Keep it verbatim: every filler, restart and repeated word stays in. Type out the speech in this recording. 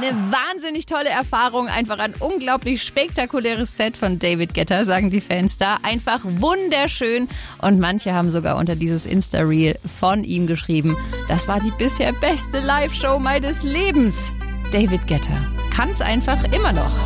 Eine wahnsinnig tolle Erfahrung, einfach ein unglaublich spektakuläres Set von David Guetta, sagen die Fans da. Einfach wunderschön und manche haben sogar unter dieses Insta-Reel von ihm geschrieben, das war die bisher beste Live-Show meines Lebens. David Guetta kann's einfach immer noch.